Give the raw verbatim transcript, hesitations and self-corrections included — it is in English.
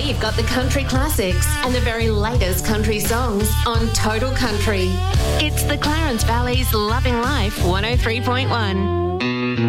We've got the country classics and the very latest country songs on Total Country. It's the Clarence Valley's Loving Life one oh three point one.